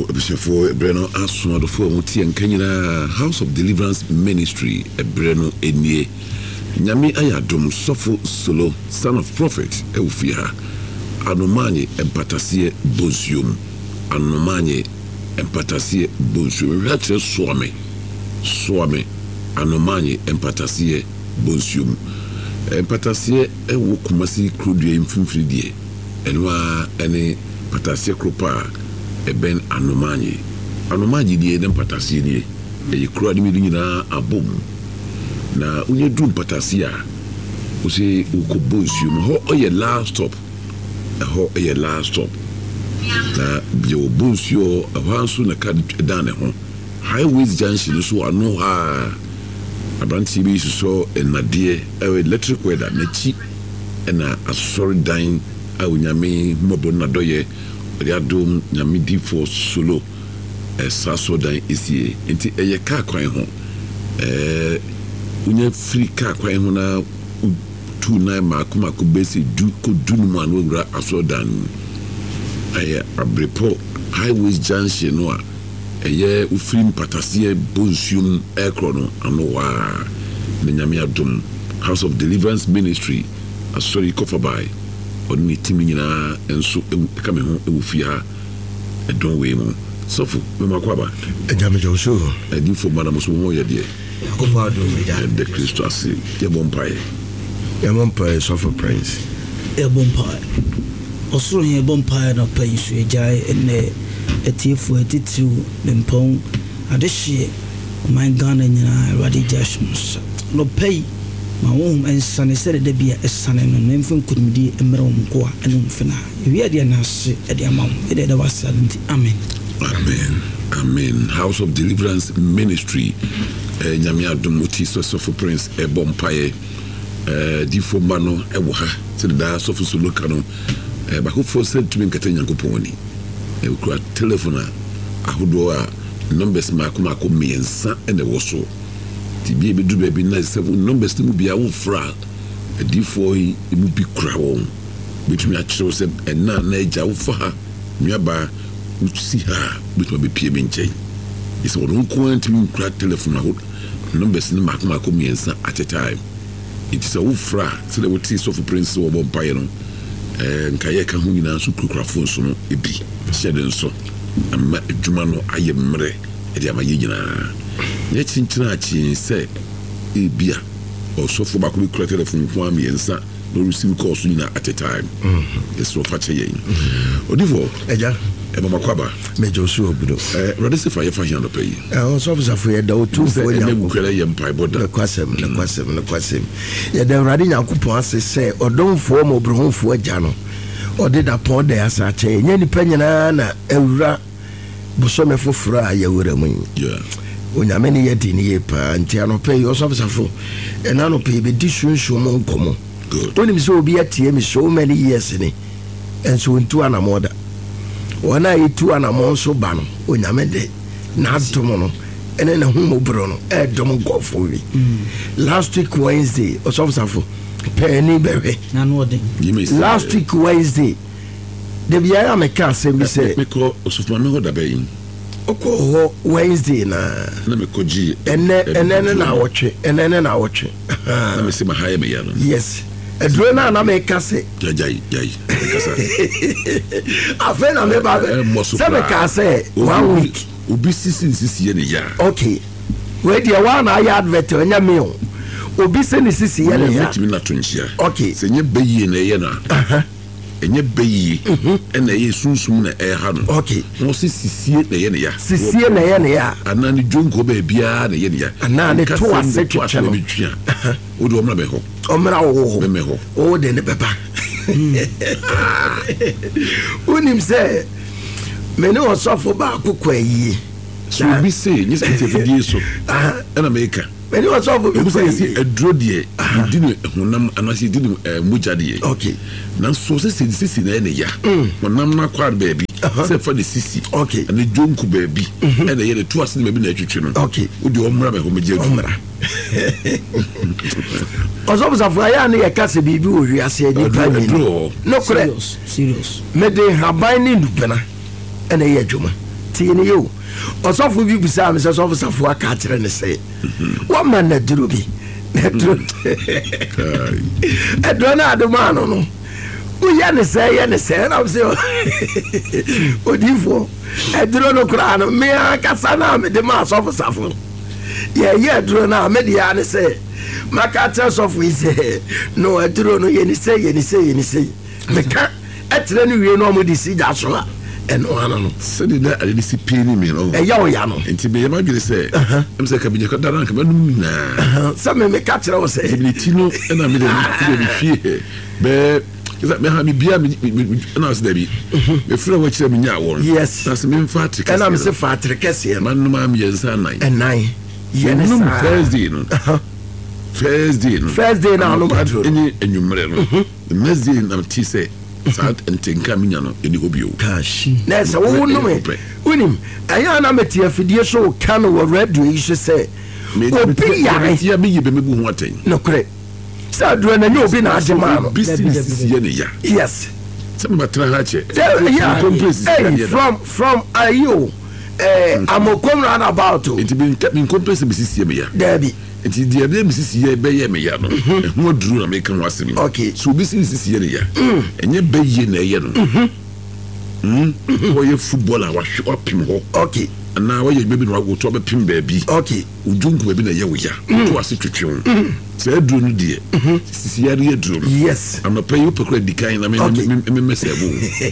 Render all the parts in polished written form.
Bishop Breno Aswan the form and Kenya House of Deliverance Ministry Breno Enie Nyami Ayadum Sofo Solo son of prophet Eufia Anomanye Empatasie Bonsium Anomanye Empatasie Bonsium Rachel Swame Anomanye Empatasie Bonsium Empatasie Ewo Kumasi Krudie Mfimfridie Enwa ene Patasie Kropa Eben Anomanye die dem Patasie nie e kro de mi nyina abom na unye drum Patasie a wo se ukobonsium ho oye last stop na je obonsio awansu na ka dan ho highways junction so ano ha abranti bi so enade electric weather na chi na asori dan awunyame mobo na doye Riadum Nyamidi for solo saso dan isi enti eye ka kwan ho unya free ka kwan ho na tu na makuma ko besi du ko dunu man wura aso dan eye abrepo highways junction no eye ufrim Patasie Bonsium ekrono anowa Nyame adum House of Deliverance Ministry asori kofabai oni timi nyina enso kame ho ewufia edon we mu sofu me makwaba ejame joso edi fo mana muso mo ye de akofa do meja de Christo ase ye bompae sofu prince e bompae osoro ye bompae na penso ejai ene etiefo etitu lempon adehye my Ghana nyina radi jashmus no pay ma won ensane sere de bia esane no mfin kunmidi emre wonko a enu mfina wi ade na ase ade amam ede da wasalenti amen House of Deliverance Ministry nyame adom oti so prince e bompae di fomba no e wo ha se da so so loka no ba ko fo se tumi nkata nyankopon ni e kura telephone ahodo a numbers makoma ko miensa e de wo so ti bi be du be na 7 numbers mu bia wo fra adifo yi mu bi kura won betumi a kire se na eja wo fa ha nuaba usi ha betumi be pie me nchen is won ko antimi kura telephone ho numbers ni makoma ko miensa at a time it is a wo fra so the what is of prince wo bompaye no nkaye ka hu nyina so kura phone so no ebi shede nso amma adwuma no ayemre e dia ma yegyina ye chinchina chi say ebia osofo ba ko bi kura telephone ko am yensa no receive calls nyina at a time yes so fa che yen odivo eja e mama kwaba mejo so obudo rode se fa ye fa hiando pay so for ye da otu fo nya ko kwela ye mpai boda na kwasem ye da rade Yakupon ase say odomfo mo brohonfo aja no ode da pon da asa che nya ni panyina na ewura busome foforo a ye wura mu onyame ne yedi ne yepa nti anope yo sofo ena no pe be disunsu mo nkomo oni mi so obi atie mi so many years ni enso ntu anamoda wana itu anamon so ba no onyame de na adomo no ene na humo bro no e dom gofo wi last week Wednesday osofo penny bebe na no de last week Wednesday de bia me ka se mi se me ko osofo me ho da be yin oko Wednesday na me ko ji ene na wotwe na me se ma haye me ya no yes edro na me ka se jai kasa afena me ba se me ka se 1 week obi sisi ye ne ya okay we dia one na ya advert onya me o obi se ne sisi ye ne ya me na to nchia okay se nye beyi na ye na enye beyi ena ye sunsum na e ha no okay no sisie na ye ne ya sisie na ye ne ya anani jonko ba bia na ye ne ya anani to ase twetwe no o do omra be ho omra wo me ho o de ne beba unim se me no osofo ba akukwa yi so bi say ni se fidie so ena meka me no osofo bi say adro de di no honam anase di no mujade okay na so se sisi na ene ya honam na kwad ba bi se fa de sisi okay na jonku ba bi ena ye de to ase ba bi na atwetwe no okay o de omra be ho meje omra osofo safo ya na ye kase bibi o wi ase ni pani no kure serious me de haban ni ndupena ena ye adwuma tini yo osofo bi busa me se sofo safo aka kire ne se wo man na duro bi na duro e do na adoma no uya ne se na se odifo e duro no kra no me aka sana me de ma sofo safo ye duro na me de ya ne se maka tell sofo ise no e duro no ye ni se me ka etre ni wie no mo di si ja so a eno ana no se de da ali si pini me no e ya o ya no enti be ma gele se em se ka bi ka daran ka banum na sa me ka tell o se ni tino na me de fie be is me ha mi bia me na se da bi me fira wa kire me nya wo yes na se me mfa trike na me se fa trike se man no ma me yensa nan enai ye ne sa Thursday na no badro any enumere no the next day na ti say sad entenka minya no eni hobio cash na se wo no me unim aya na meti afidie so kan wo radio yi so say obi yare ya be yebe mebu ho aten no kre sa duro na nyo obi na agema no business ye ne ya yes some batra ha che from ayo amokom run about it been complex business ye me ya Debbie enti dia be misisi ye be ye me ya no ho duru na me kan wasem okay so business ye ne ya enye be ye na ye no wo ye football a wa pim ho okay na wo ye bebi no wo to be pim ba bi okay ujunku be bi na ye wo ya to ase twetwe so duru no die sisi ye ye duru yes am not pay you per credit kind na me mesebo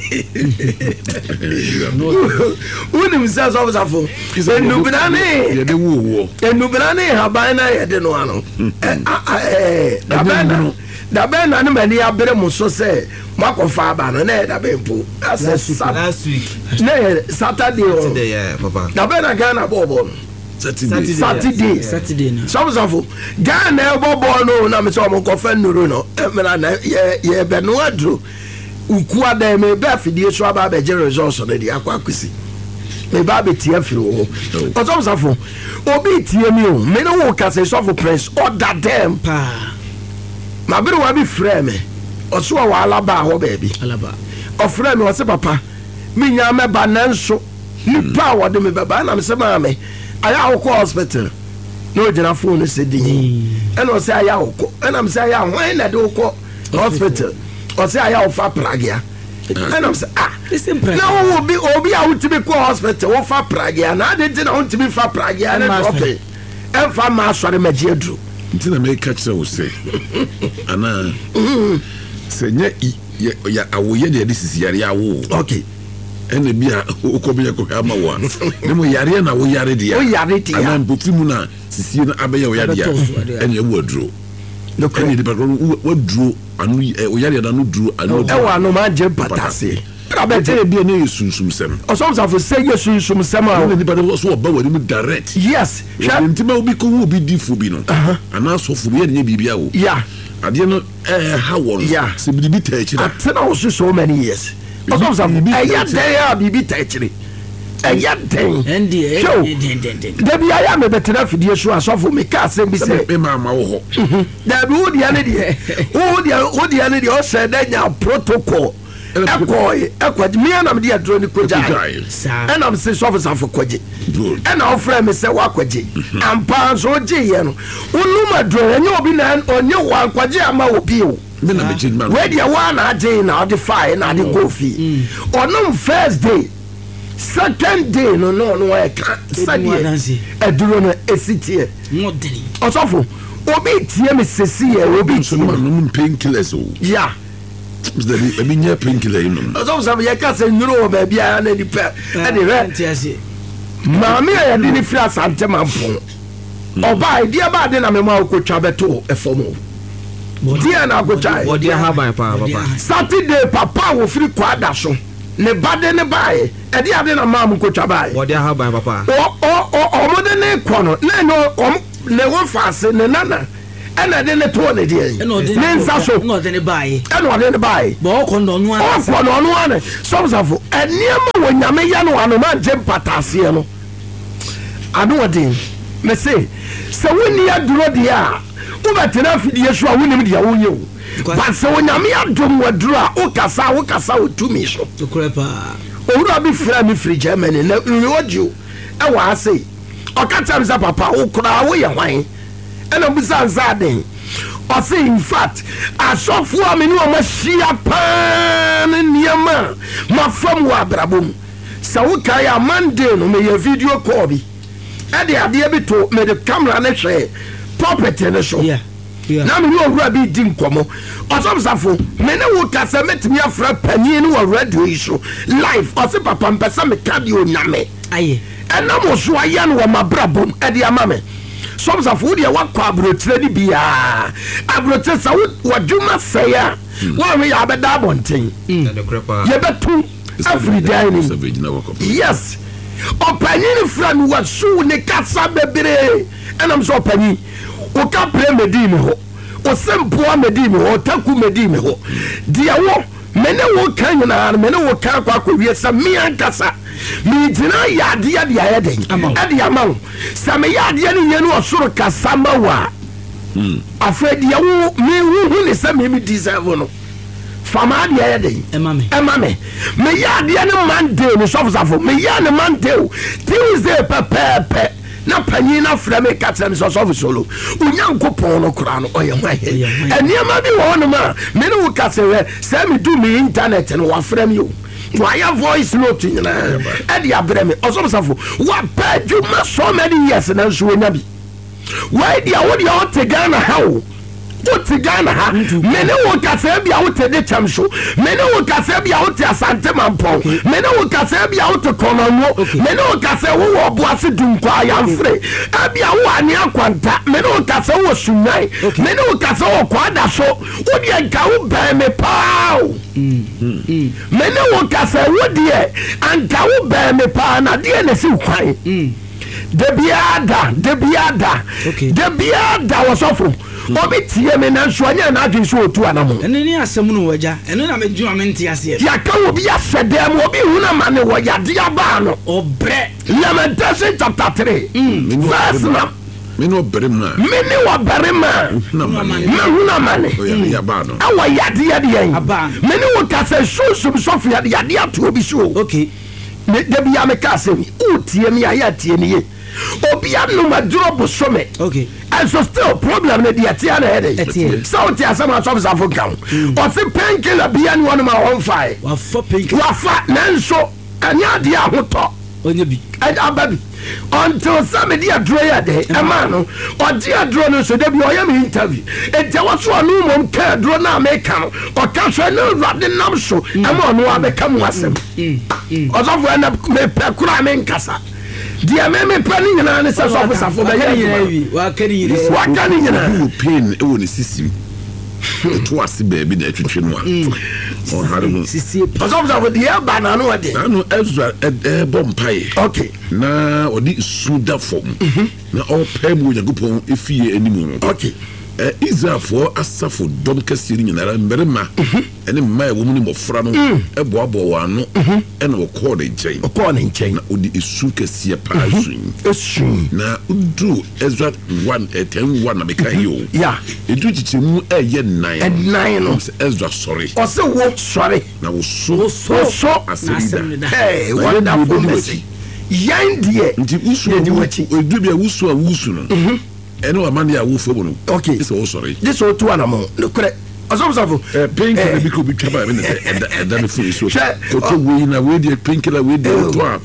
unim says officer enubinane ye de wo enubinane haban na ye de no ano da ben na ne mani abere mo so say makofa ba no na da ben po last week na Saturday yeah papa da ben na Ghana bobo Saturday na so Ghana bobo no na me so mo kofa nuru no emra na ye be no adro uku ada me be afidie so aba be je results no di akwakusi me ba be tie afiri o so obi tie mi o me no wo ka say so for press order them pa ma bere wa bi frɛ me ɔso wa alaba ho baabi alaba ɔfrɛ me ɔse papa me nya me ba nanso nipa wo de me baba na me se ma me aya wo hospital no gyina phone se din ɛna ɔse aya wo ɛna me se aya hwan na de wo hospital ɔse aya wo fa pragia ɛna me se na wo obi a wo tibi ko hospital wo fa pragia na de ti na wo tibi fa pragia na okay ɛmfa ma asɔre magie aduru ntina me catch wo say ana se nya ya awoye de this yare awo okay ene bia okobiya ko ama wa ne mo yare na wo yare dia ana mpofi mu na sisie na abeya wo yare dia ene wo aduro no ko ni de ba wo duro anu wo yare da no duro anu e wa no ma je patase abete bia ne yesunsum sem osomsa for say yesunsum sem a ni ba de so oba wani mu direct yes ntima obi ko obi difu bi no ana so fu bi ne bibia wo yeah ade no ha won se bi ta ekira atena wo so many years osomsa eya dey bibi ta ekire eya den de bi aya me betena fidie so asofo me ka asem bi se me mama wo ho da bi wo dia ne de o se da nya protocol ekwaji me na me dia dro ni koja and am say officer for kwaji and our friend me say wa kwaji ampa so je ye no unuma dro enye obi na onye wa kwaji ama obi o me na me change man we dia wa na je na the fire na the coffee onum first day second day no e ka sadie eduro no esitie modern osofo obi tie me sesi e obi tie no painkillers o yeah I mean, you're painkiller, you know. Also, you can't say no, baby. I need the pet. And the rent, Mammy, I didn't feel Santa Mampo. Or by dear bad, then I'm a more coach abeto, a formal. Dear, now go try. What do you have by papa? Saturday, papa will free quadasho. Ne bad in the buy. And the other mamma coach abai. What do you have by papa? Or more than a corner. No, one fast in the nana. And I didn't turn it here. And not any buy. And what any buy. But on one. Some of and near when Yameyano and man Jim Patasiano. I know what thing. Me say, so when you are Drodia, who got enough for the issue of winning the own. But so when Yamia Drum were draw, Okasa to me. So to crepa. owura bi fra mi free Germany na nyojo e wa ase o ka tell me papa wo kura wo ye hwan e na busa nza den o say in fact asofo ameni o ma hia pa ne niama ma fam wa brabom sa wo kai a Monday no me ye video call bi e de ade bi to me de camera ne hwe property ne so na me no owura bi di nkomo osomsafo me ne wo kasa metimi afra panyin no radio yi so live o se papa mpesa me ka di onyame aye ena mo so aya no ma brabom e de ama me somsafo de wakọ abrotire di bia abrotire sa wo dwuma feya wo me ya beda bonten ye betu every day ni yes opanyin fra mi wasu ne kasa bebere enam so opanyin o ka pre medime ho o sempo medime ho taku medime ho dia wo mene wo kan nyina mene wo kan kwa wie sa mi ankasa mi jina yade ya dia ya den ade amawo sa me yade ne yenu osoro kasa mawa afedi ya wo mi hu ne sa me deserve no fama dia ya den emame me yade ne Monday no sofsafo me yade ne Monday Tuesday pepe na panyin na fra me katsam so solo unyankopon no kura no oye hwahe eniama bi wo no ma me no kasewe se me do me internet no wa fra me o why voice note nyina e dia bre me osomsafo wa padu ma so many years na so nya bi why dia wo dia o te Ghana how Oti Ghana ha mene wo kasa bia wo te de chamsho mene wo kasa bia wo te Asante Mampong mene wo kasa bia wo te Kononwo mene wo kasa wo wo Boase Dunkwa Yamfre abia wo ani akwanta mene wo kasa wo Sunai mene wo kasa wo Kwada so wo de nka wo ba me pao mene wo kasa wo de anka wo ba me pa na de na si kwan debiada wasofo obi tie me na nso anya na adwen so otu anamo ene ni asem no waja ene na medwuma mente ase ya ka obi asedem obi huna mane wo yade aba no obre Lamentation chapter 3 verse na mene oberema mene oberema na huna mane ya ba no awa yade yen mene wo kase susum sofia yade ato obi so okay debia me kase mi utie mi aya tie ni ye obi anu ma drop some okay and so still problem na dia tia na headache so tia sama so for down o se painkiller bia ni one ma on fire wa fa painkiller wa fa nanso anya dia hoto onye bi ababi until somebody draw ya de amano o dia draw no so debi o ya me interview e je wo so anu mom ka draw na make am o ka so na rade nam so ama no abeka mu asem o so for na me pe kura me nkasa dia me pani nyina ne so safo ba ye wa kani nyina pain e woni sisim to ase baby na atwetwe no on hare no sisi so dia banana no de anu Ezra bompai okay na odi suda form na all pem Yakupon efie animu okay Israel for asafo dom kasiri nyinara mberema ene mma e wo mu ni mofra no eboabo wa no ene wo call the chain na odi esu kasiye pa esu na udu Ezra 1:10 na beka yo ya edu chichemu eye 9 no Ezra sorry o se wo sorry na wo so asida hey wonderful message yandie nti usu edu bia wusu a wusu no eno amani ya wufu no okay this all sorry this all two anamo no kre osomsafo painkiller bi ko bi twaba be na da me fu iso ko to we na we dey painkiller we dey to a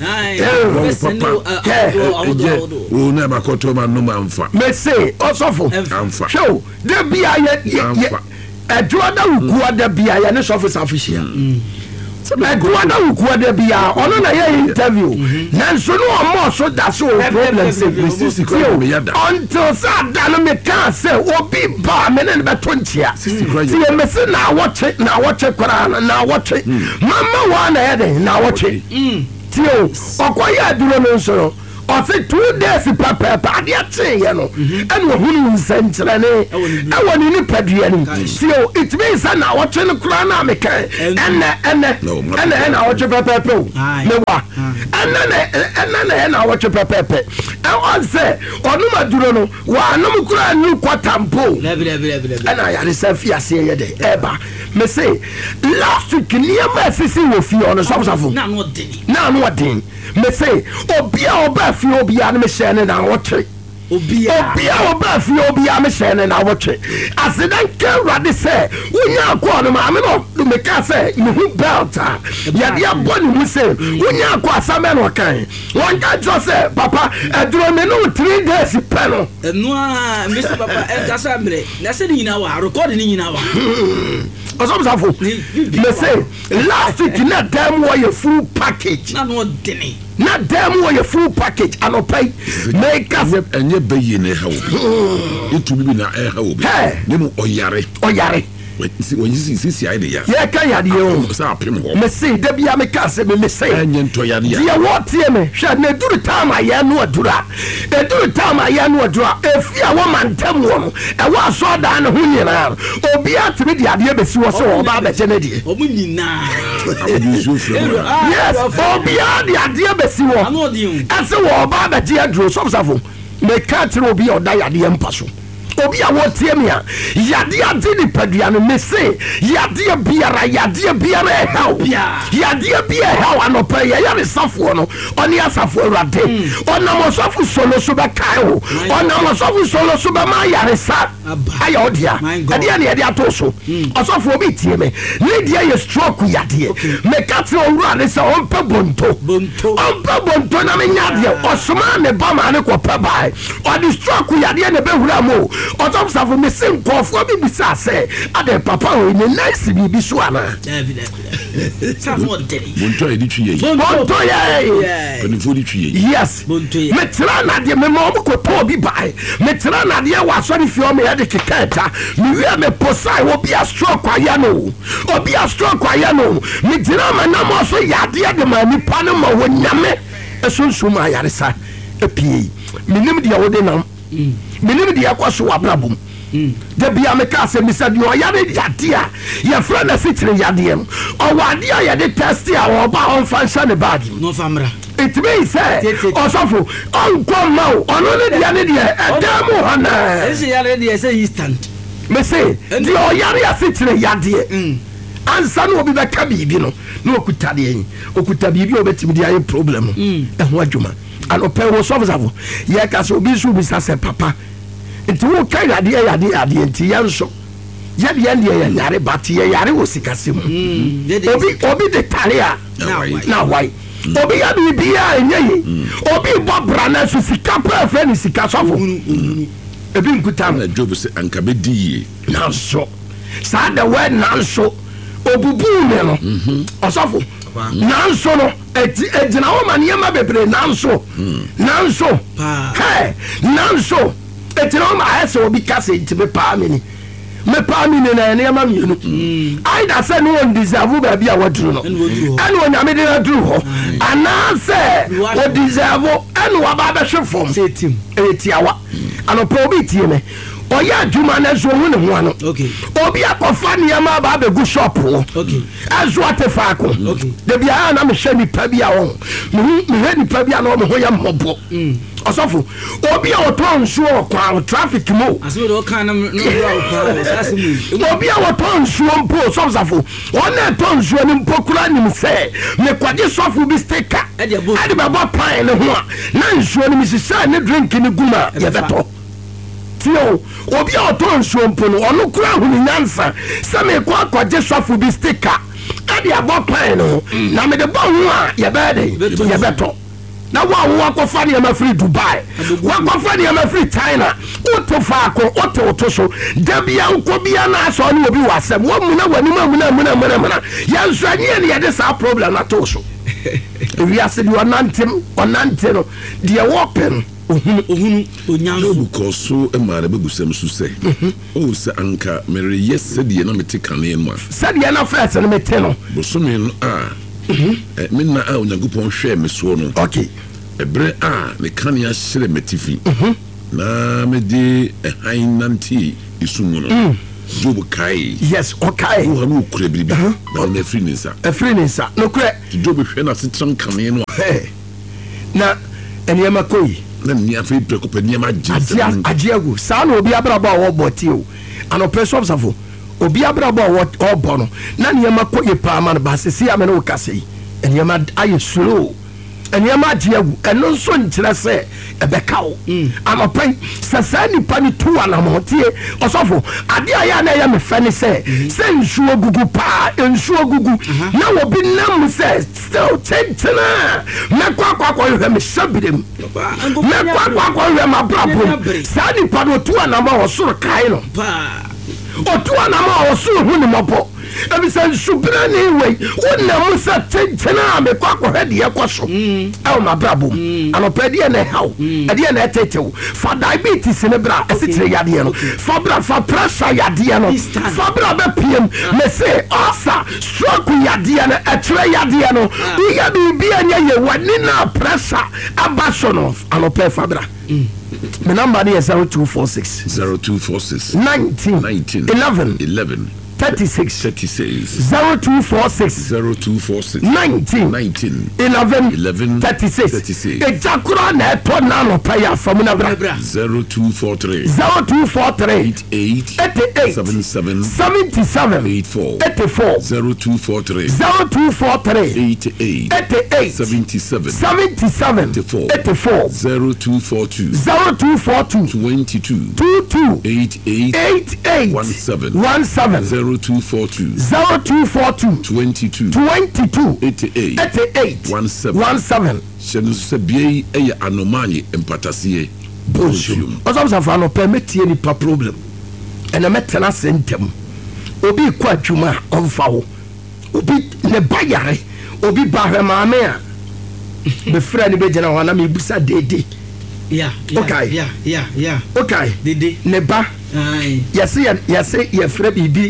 o na ma ko to ma no ma mfa me say osofo mfa show de bia ye ejuada ukuada bia ye ne sofo safishia ejuada ukuada bia ono na ye interview nanso no omo so da so problem say until sada no me can say obi ba me ne be tontia tie me se na watch kwara na watch mama wa na ye den na watch tio okoya duro no so ɔse 2 days pɛpɛɛpɛ adeɛ kyeeɛ no ɛne ɔhunu nsɛnkyerɛne ɛwɔ ne nipadua no tio it means sɛ na wɔtwe no koraa na meka ɛnɛ awɔtwe pɛpɛɛpɛ o mewa ɛnɛ na awɔtwe pɛpɛɛpɛ ɛwɔ sɛ ɔnom aduro no wɔanom koraa nu kɔtampo ɛna ayaresa fiaseɛ yɛ dɛ ɛba me se last week nneɛma asisi wɔ fie ɔno sɔfosafo na ano ɔden me se obia ɔba fie obia no mehyɛ ne na wɔtwe obia ɔba fie obia mehyɛ ne na wɔtwe aseda nka awurade sɛ wonya akɔ no maame no meka sɛ mehu belt a yɛde abɔ ne mu sɛ wonya akɔ asɛmɛ no ɔkan wɔnka kyerɛ sɛ papa aduro me no 3 days pɛ no ɛno a mesi papa ɛnkasa mmerɛ na sɛ ne nyinaa wɔ rekɔde ne nyinaa wɔ ɔsɔmsafo me se last week na dam wɔyɛ full package na no ɔdene na dam wɔyɛ full package anɔpai meka ɛnyɛ bɛyie na ɛha wo ɛtumi bi na ɛha wo bi ne mu ɔyare sisi ayɛ de ya yɛka yadeɛ o sɛ apem hɔ mese da bia meka sɛ memese ɛnyɛ ntɔyadeɛ deɛ wɔteɛ me hwɛ na ɛduru tam a yɛno aduru a ɛduru tam a yɛno aduru a ɛfi a wɔma ntam wɔ no ɛwɔ asɔɔdaa ne ho nyinaa no obiaa tumi de adeɛ bɛsi wɔ sɛ wɔba abɛgye ne deɛ ɔmo nyinaa yes obiaa de adeɛ bɛsi wɔ ɛsɛ wɔba abɛgye aduro sɔmsafo meka kyerɛ obi a ɔda yadeɛ mpa so obi a wɔtie me a yadeɛ ade nipadua no me se yadeɛ biara ɛhaw yadeɛ bi ɛhaw anɔpɛ yɛyaresafoɔ no ɔne asafo awurade ɔnam ɔsɔfo solo so bɛkae wo ɔnam ɔsɔfo solo so bɛma ayaresa ayɛ ɔdea ɛdeɛ ne yɛde ato so ɔsɔfo obi tie me ne deɛ yɛ stroke yadeɛ meka te ɔwurade sɛ ɔmpɛ bonto na menya adeɛ ɔsoma ne ba ma ne kɔpɛ bae ɔde stroke yadeɛ ne bɛwura mu ɔtɔmsafo me se nkɔɔfoɔ bi bisa sɛ ade papa o ne nice biribi so anaa bonto yɛ de twi yɛ panimfoɔ de twi yɛ yes metera nadeɛ mema ɔmo kɔtɔ obi bae metera nadeɛ wɔ asɔre fie ɔmo yɛde keka ɛta mewie meposae obi a stroke ayɛ no megyina ma nam ɔso yadeɛ de ma nipa no ma wɔ nyame ɛsonsum ayaresa apie menim deɛ wode nam menim deɛ ɛkɔ so wabrabom da bia meka sɛ misa deɛ ɔyare yadeɛ a yɛfrɛ no asikyire yadeɛ no ɔwɔ adeɛ a yɛde testi a wɔba ɔmfa nhyɛ ne baage mu ɛtumi sɛ ɔsɔfo ɔnkɔ ma wo ɔno ne deɛ ɛda mu hɔ naa mese deɛ ɔyare asikyire yadeɛ ansa no obi bɛka biribi no na ɔkuta deɛ ɔkuta biribi a ɔbɛtumi de ayɛ problem no ɛho adwuma anɔpɛ wo sɔfosafo yɛka sɛ obi nso bisa sɛ papa nti woka yadeɛ nti yɛnso yɛdeɛ ndeɛ yɛyare bate yɛyare wɔ sikase mu obi de tare a na wae obi yɛ biribiaa ɛnyɛ ye obi bɔ bra no so sika pɛ fɛ ne sika sɔfo ebi nkuta no Job sɛ anka bɛdi yie nanso saa de wɛ nanso obubuu ne no ɔsɔfo nanso no egyina wo ma nneɛma bebree nanso nanso egyina wo ma ayɛ sɛ obi ka sɛ nti mepaa me ni na nneɛma mmienu aida sɛ ne wɔn deserve baabi a wɔduru no ɛne onyame de no aduru hɔ anaasɛ wɔdeserve ɛne waba bɛhwe fam ɛyɛ tiawa anɔpɛ obi tie me ɔyɛ adwuma no ɛso ɔhu ne ho ano obi akɔfa nneɛma aba abɛgu shop hɔ ɛso ate faako da biara na mehwɛ nipa bi a wɔn mehwɛ nipa bi a na ɔmo ho yɛ mmɔbɔ ɔsɔfo obi a wɔtɔ nsuo ɔkwan traffic mu obi a wɔtɔ nsuo mpo sɔfosafo ɔna ɛtɔ nsuo no mpo kora nim sɛ mekwagye sɔfo bi sticker ɛde bɛbɔ pan ne ho a na nsuo no mesisɛ ne drink ne gum a yɛbɛtɔ tio obi a ɔtɔ nsuo mpo no ɔno kora ahunu nyansa sɛ mekɔ akɔgye sɔfo bi sticker ɛde abɔ pan no na mede bɔ ho a yɛbɛtɔ na wa akɔfa nneɛma firi Dubai wakɔfa nneɛma firi China wote faako wote so da bia nkɔ bia na asɔ ne obi wɔ asɛm wɔmuna w'anim yɛnso anyɛ ne yɛde saa problem na to so wiase deɛ ɔnante no deɛ wɔpɛ no ohunu onyanso kɔ so ma na bɛbusam so sɛ sɛ anka mereyɛ sɛdeɛ na mete kanea no a sɛdeɛ na fɛs no mete no bosome no a menna a onyankopɔn hwɛ me soɔ no ebre a me kania hyere metifi na me de han nanti isumu no Job kai yes okay wo hanu kure biribi na na free ninsa no kure Job hwe na setran kane no na eniyama koyi na ni afi preko pa niyama agiagu sa na obi abraba wo boti o anopeso obsafo obi abraba wo obo no na niyama koyi pa ma no ba sesi ame no kasei eniyama aye slow eniyama agiagu eno nso nkyere se ebekawo anopai sasa nipa ni tu anamotie osofo ade aya na ya me fane se nsuo gugu pa nsuo gugu na obi nam se still tentena mekwa yo me shabirem mekwa yo ma brabo sa nipa no tu anama osoro kai no otu anama osoro hu ni mopo ebi se subira ni we wona musa tentena mekwa hede yakoso e ma brabo anopedi na haw ade na etetew for diabetes ne bra esitire yade no for bra for pressure yade no for bra be pm me say asa stroke yade no etre yade no iya bi anya ye wani na pressure abaso no anope for bra my number is 0246 19 11 36 0246 19 11 36 ejakura na eto na no paya famuna bra 0243 88 77 84 0243 88 77 84 0242 22 88 17 0242 22 88 17 Shenu se biye eye anomali empatasie bonjour ozamsa fa no permit any problem ena metena sentem obi kwa adwuma onfawo obi ne bayare obi bahwema a be fra ni be gena wana me busa dede okay okay dede ne ba yase ye fra bibi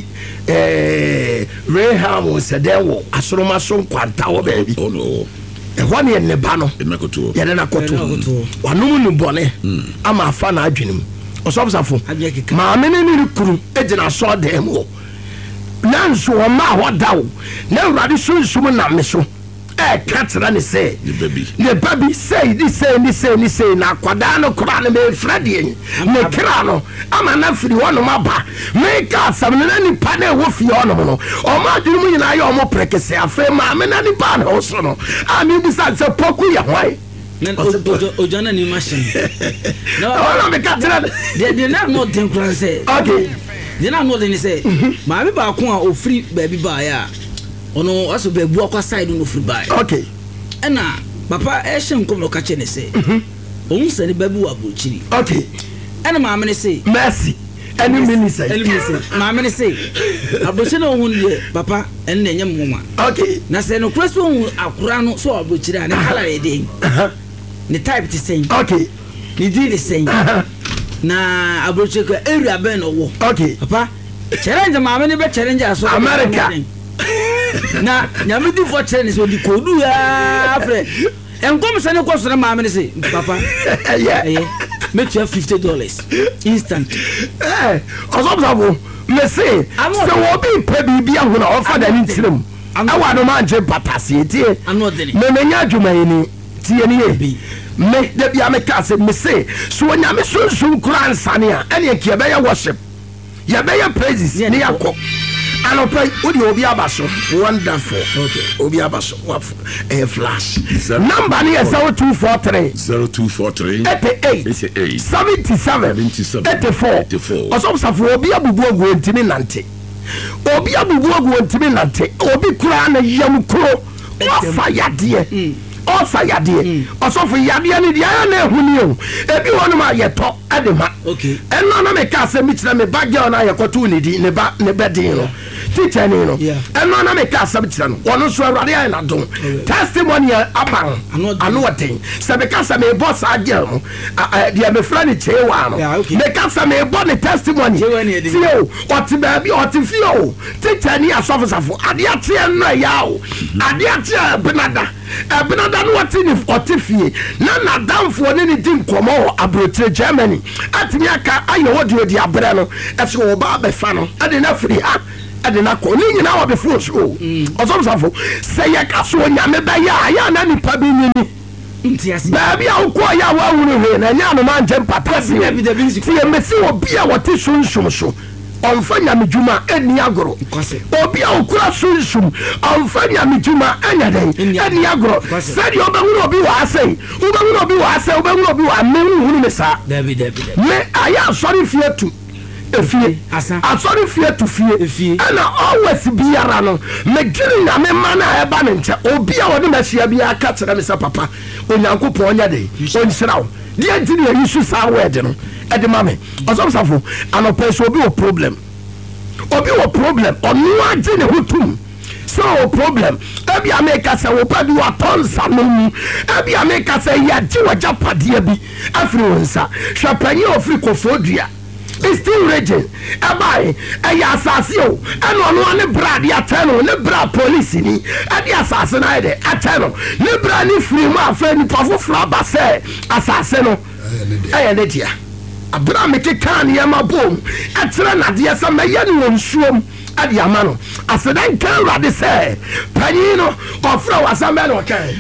Reham sedewo asoroma so kwanta wo baby oh no ehwane ye ne ba no enakoto ye na koto wanum nu bone ama afa na adwenem osobsafo maame ne kuru ejina so dem wo nanso o ma hodawo na urade so nsum na me so katsira ne say the baby say this say na kwada no kura ne me frade yin me kra no ama na firi wono maba me ka sam na ni pa na wo fi wono no o ma duru mu nyina ye o mo prekese afa ma me na ni pa na so no ami bi sa se poku ya hwai ojana ni machine no me katsira de na no den kura say okay de na no den say ma me ba ko a ofiri baby ba ya ono aso bebu akwa side no free buy okay ena papa ehye nkom no kache ne say ohun se ne bebu abuchiri okay ena ma amene say mercy eni mini say ma amene say abuchiri no ohun ye papa en na nyem moma okay na say no kreso ohun akura no so abuchiri ane kala e dey ne type ti say okay ni di the say na abuchiri ko area ben no wo okay papa challenge ma amene be challenge aso America na nyamidi for challenge so di kodu ya fre enkom se ne koso na maame ne say papa make you $50 instant osobsabo me say so wo bi pa bibia ho na ofa da ni tirem awa no ma nje patase tie me menya adwuma yini tie ni ye me da bia me ka se me say so nyame sunsun kura nsane a ene ke be ya worship ya be ya praises ni yakọ anopai odi obi abaso wonderful okay obi abaso flash number ni 0243 88 77 84 osomsafo obi abubu ogu ntimi nante obi kura na yam kuro ofa yade ofa yade osofo yade ni dia na ehuni o ebi wonu ma yeto adema okay eno na me ka se mi kira me bagel na yekoto ni di ne bedin no teacher ni no ɛno na meka asɛm kyerɛ no ɔno nso awurade ayɛ n'adom testimony aba ano wɔten sɛ meka sɛ mebɔ saa girl no deɛ mefrɛ ne kyeewa no meka sɛ mebɔ ne testimony tie o ɔte baabi ɔte fie o teacher ni asɔfosafo adeɛ teɛ no ɛyɛ o adeɛ teɛ ɛbenada no ɔte fie na nadamfoɔ ne ne di nkɔmmɔ wɔ aborɔkyerɛ Germany atumi aka ayɛ wɔde odi aberɛ no ɛsɛ wɔba abɛfa no ɛde no afiri ha ɛde no akɔ ne nyinaa wɔbɛfo so o ɔsɔmsafo sɛ yɛka so onyame bɛyɛ a yɛ ana nipa bi nyini baabi a wokɔɔ yɛ a woahunu hwee na ɛnyɛ anoma nkyɛ mpataseɛ nti yɛmmɛsi wɔ bi a wɔte sunsum so ɔmfa nyame dwuma ɛni agorɔ obi a okura sunsum ɔmfa nyame dwuma ɛnyɛ dɛn ɛni agorɔ sɛdeɛ wobɛhunu obi wɔ asɛe wobɛhunu obi wɔ asɛe wobɛhunu obi wɔ amehunu me saa me ayɛ asɔre fie tu efie asɔre fie tu fie ɛna always biara no medwene nyame ma no a ɛba ne nkyɛ obi a wɔde mahyia biara ka kyerɛ me sɛ papa onyankopɔn ɔnyɛ dɛn ɔnhyira wo deɛ nti ne yɛyi so saa wɛde no ɛde ma me ɔsɔmsafo anɔpɛ sɛ obi wɔ problem ɔno agye ne ho tom sɛ wɔ problem ebi a meka sɛ wopa bi watɔ nsa no mu ebi a meka sɛ yɛagye wagya padeɛ bi afiri wo nsa hwɛ panyin a ɔfiri kɔfoɔ dua is still raging ɛbae ɛyɛ asase o ɛna ɔno ne bra de atɛ no ne bra police ni ɛde asase no ayɛ dɛ atɛ no ne bra ne firi mu afɛ nipa foforɔ aba sɛ asase no ɛyɛ ne dea abra mekeka nneɛma bom ɛkyerɛ nadeɛ sɛ mɛyɛ ne wɔ nsuom ade ama no aseda nka awurade sɛ panyin no ɔfrɛ wɔ asɛm bɛ ne ɔkae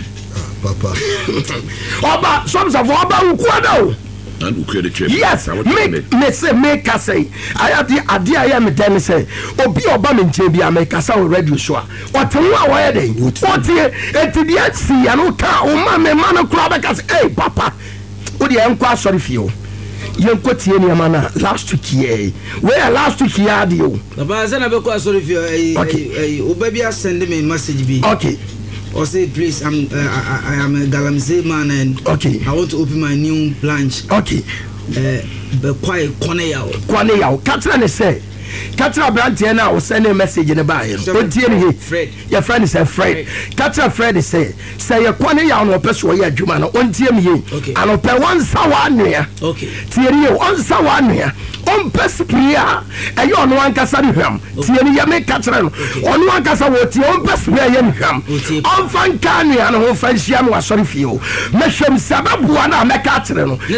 ɔba sɔmsafo ɔba wokua da o yes me say me ka say ayade ade ayɛ me den say obi oba me nche bia me ka sa radio show ɔte ho a wɔyɛ den ɔte etidi asi ya no ka o ma me ma no kura be ka say hey papa wo de enko asɔre fie o yenko tie ne ma na last week here where last week here ade o baba say na be ko asɔre fie oba bia send me message bi okay or say please I am a Galamsey man and okay I want to open my new branch okay quite Cornell Catherine ne say Catherine Brantier now was sending a message in the bio Fred your friend is a Fred Catherine Fred say your Cornell no person ya juma no on tie me and open one sawa nua okay tie you on sawa nua on persevere e yo no ankasa ne hwam tie ne ya me Catherine on no ankasa wo tie on persevere ya ne hwam on fan kan nua no ho fan hia no asori fie o mehwam sababu na me Catherine no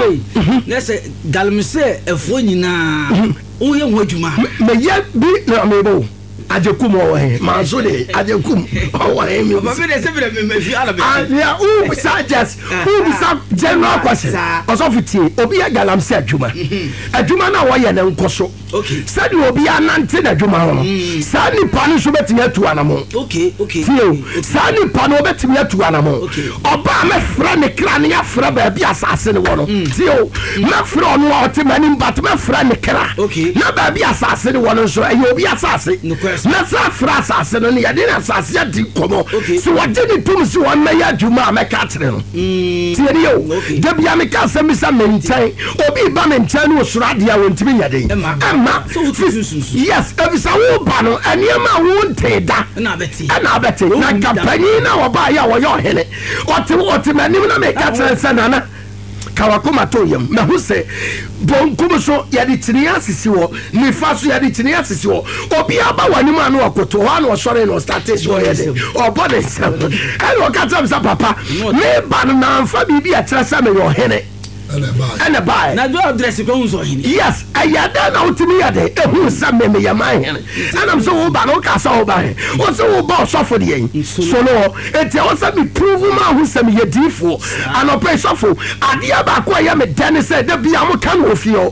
ne se Galamsey efo nyina o ye ho adwuma me ye bi na me bo ajekum o he ma so de ajekum o he mi baba be de se be me fi ala be ya u suggest u bisa general question also fitie obi ya Galamsey adwuma na wo ye na nkoso okay said obi anante na adwuma ho sa nipa no so betimi atu anamo okay tie sa nipa no betimi atu anamo oba me fra ne kra ne ya fra ba bia asase ne wo no tie me fra no o te mani but me fra ne kra na ba bia asase ne wo no so e obi asase na sa fra asase no ne ya de na asase ya di komo so what did it to so one me ya adwuma me ka tere no tie ne yo da bia me ka se mi sa me ntai obi ba me ntai no so radia won timi nya den so yes ebisa wo ba no aniema wo nteda na beti na kapani na wo ba ya wo yo hele ote manim na me ka tere se na kawakoma to yam na hu se bonkum so ya de tini asisi wo ni fa so ya de tini asisi wo obi aba wanim anu akoto ho anu sore no started wo ye de obo de se e no ka tam sa papa me ba no na fa bibi a tere se me yo hele and a buy na do address ko so hini yes ayada na utimi yade ehu sam me ya man hene and am so wo ba no ka so wo ba he wo so wo ba so for de yin so no eti wo sam be prove ma hu sam ye difo and open so for adia ba ko ya me dan say da bia mo kan wo fie o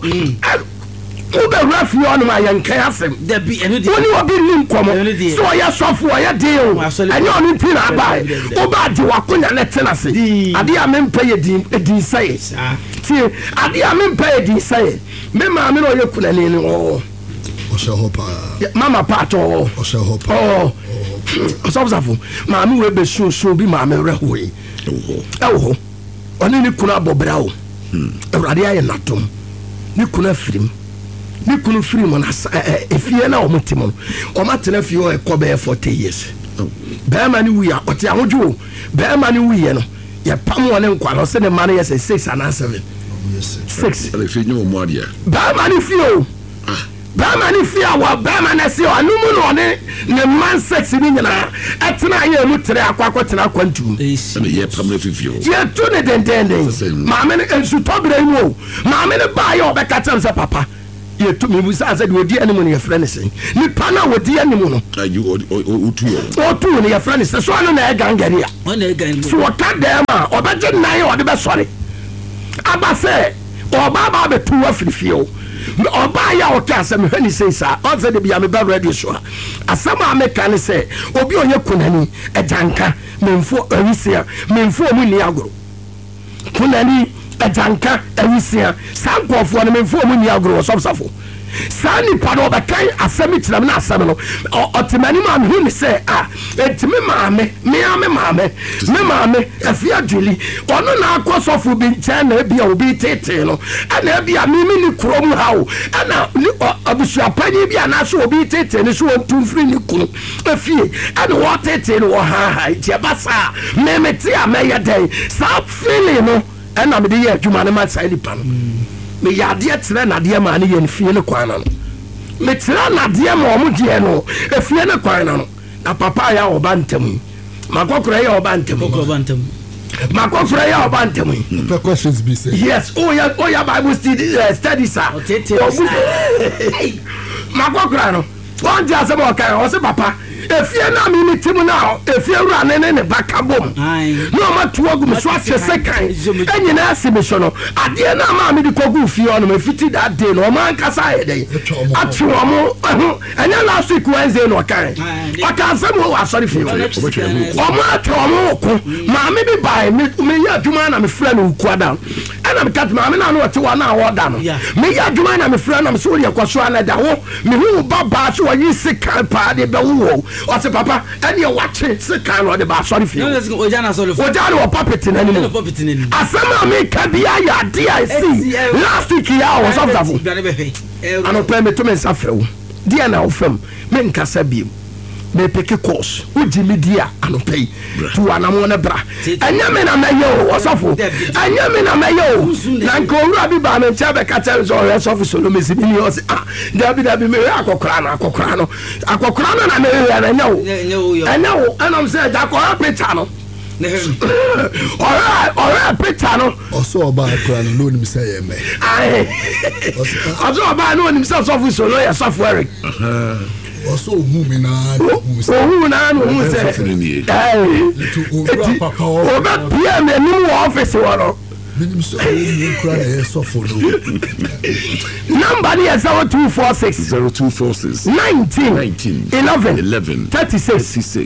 ube rafi on ma yankan asem da bi enu de woni obi nim komo so ya sofo ya de o enyo onu tin abai oba de wakonya ne tenase ade a mempa ye din sai ti ade a mempa ye din sai me ma me no ye kunani ni o se hopa mama pato o se hopa o osofo ma me we be so bi ma me rehoyi ewo oni ni kuna bobra o awrade aye natom ni kuna firim ne kunu free mo na efie na omotim no omatena fie o ekobe 40 years bema ni wi a ote ahojo bema ni wi no ye pam wona nkwa no se ne ma no ye 6 and 7 6 ale fi nyo mo adia bema ni fie o bama ni fia wa bama na se anumu no ne man sex ni nyina etena ye mu tere akwakotena kwantu ne ye pamre fifio ye to ne dendenden maame ne ensu tobere mu maame ne ba ye obeka tem se papa ye to me busa se de odi animu ne ye frɛ ne sen ni pana odi animu no ayu otu ne ye frɛ ne se so ano na e gangari a ona e gangari so waka dem a obeje nan ye ode be sɔre aba se oba ba be tu afirifie o oba ya oka asem hwani seisa onse de bia me ba radio show asem a meka ne se obi onye kunani ejanka memfo awisia memfo mu ni agoro kunani ejanka awisia sankofo ne memfo mu ni agoro sofsafo sani pado bakai asem tiram na asem no otimani ma me hu ne se etimi maame me afia juli ono na akosofo bi nche na bia obi tete no ana bia mimi ni krom hawo ana abusu apani bia na so obi tete ne so ontumfiri ni kunu afie ana wo tete no ha je basa memeti ameye den sa feeling no ana me de ye adwuma ne ma sai lipa no me yade tere na de ma ne ye fie ne kwan no me tere na de ma omo de no afie ne kwan no na papa ya oba ntam makokora ya oba ntam makokora ya oba ntam the questions be said yes ya Bible study sir makokora no one day asem o kai o se papa efie na mi ni tim na efie wura ne baka bom no ma to agum so ache sekan enyi na asime so no ade na ma mi di kogu fie ono ma fiti that day no ma nkasa ede atu omo enya last week Wednesday no kai o ka asem o asori fie omo atu omo ko ma mi bi bai me ya adwuma na me fra no kwada ana me kat ma me na no te wa na wo da no me ya adwuma na me fra na me so ri kwaso ana da wo me hu baba so yi sekan pa de be wo o se papa ene wache se kan no de ba sorry fi o jana sorry o jana o puppet na ni asema me ka bia ya DIC last week ya was of that ano pe me to me safewo dia na ofam me nkasa biem me peke course uji media ano pay tu anamo na bra anya me na mayo osofo anya me na mayo na nko wura bi ba me chabe ka tell so osofo solo me si ni o se dabi me akokora no na me ya na nyawo ana say da ko picture no ora picture no oso oba akora no ni say ye me oso oba no ni say osofo solo ya sofo Eric oso hu mi na hu na no hu se papa oba pia me ni office woro minimum so you cry e so for no number is 0246 19 11 36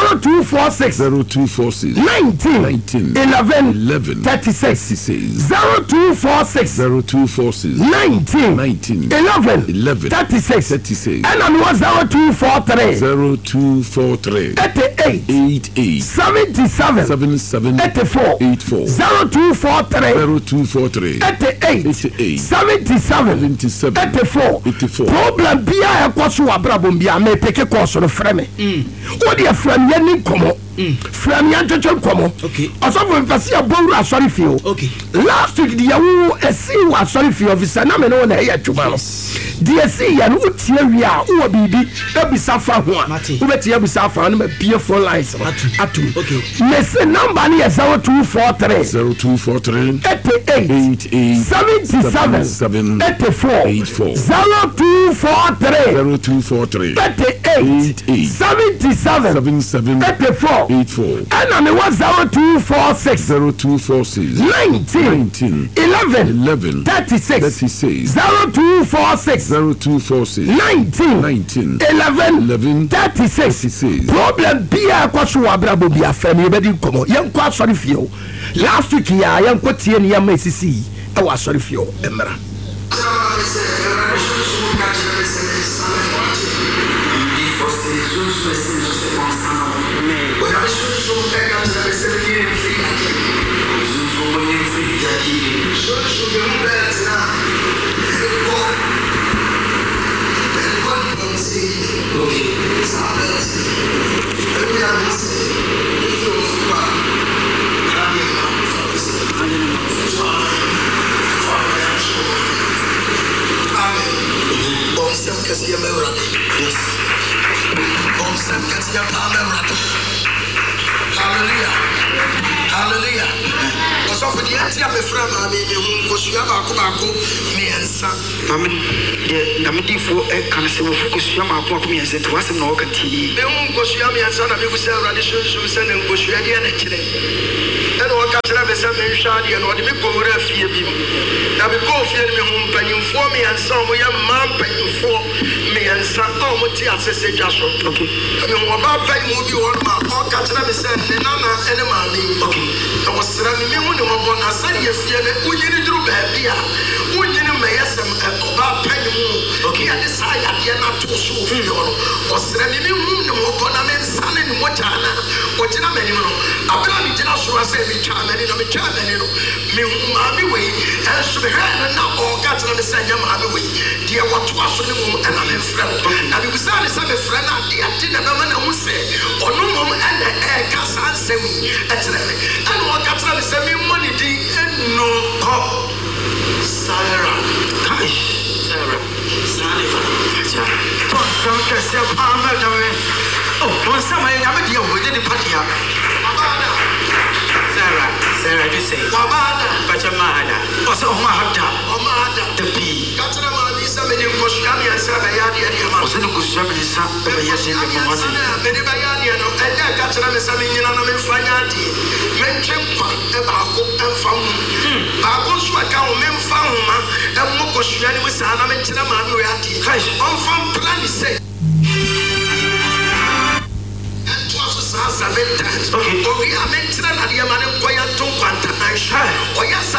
0246 19 11 36 0246 19 11 36 and on 0243 88 77 84 0243 88 77 84 problem bia e kwaso abrabom bia me peke kwaso no freme wo de frame ya ni komo frame ya chocho komo osofo mfasi abowura sorry feel last week dia wo esi wa sorry feel officer na me no na ya twuma no dia si ya no tie wi a wo bibi ebisa fa ho a wo betie ebisa fa no ma pie for lines atu me se number ni 0243 88 77 84 0243 88 77 84 and I was 0246 19 11 36 0246 19 11 36 problem bia kwaso abrabo bia fam ye bedi komo yen kwa sorry fio last week ya yen kwatie ne yama sisi e wa sorry fio emra so for the antia me fra ma me hu kosua baako miensa mame de na me difo e kan se wo kosua baako miensa to wasem na wo kan ti me hu kosua miensa na me fu se awrade so se na kosua de na kire and what can I say? Me shadi and what me go re fie bi na me go fie me hu mpanyimfo me ansa mo ya man mpanyimfo me ansa o mo ti asese dwa so okay me hu ba pa mu bi won ma o ka tena me say ne nana ene ma me okay na wo sra me hu ne wo bona sa ye fie ne unyini duru ba bia unyini me yesem ba pa mu okay ade sa ya de na to so fie won o sra me hu ne wo bona me nsa ne mo jana o tina me ni no abela mi jina so ase mi chamani no me chamani no me maami we and so be ha na o ka tena me say ya maami we dia watu aso ne mu na me frɛ na bi bisa ne say me frɛ na dia ti na ma na hu se ono mom na ka sa nsɛm ɛtena me and o ka tena me say me money di no ko Sarah Saliva to some ka se pa ma da me oh no sama ya me dia wo de patia Sarah, you say, Wabada, but your mother, also Mahada, the bee. Katrama, Lisa, many Koshami and Sabayadi, and your also Kushami, Sabayadi, many Bayadi, and Katrama, Samin, and Fanyati, Menchempa, Abako, and Famu. Bakoswaka, men found, and Mokoshani with Sana, and Chinaman, on from Plan, say. Okay.